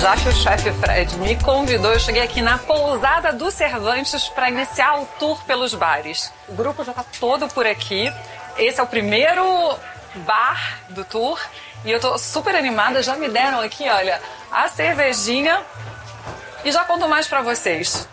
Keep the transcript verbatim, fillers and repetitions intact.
Já que o chefe Fred me convidou, eu cheguei aqui na pousada do Cervantes para iniciar o tour pelos bares. O grupo já está todo por aqui. Esse é o primeiro bar do tour e eu tô super animada. Já me deram aqui, olha, a cervejinha e já conto mais para vocês.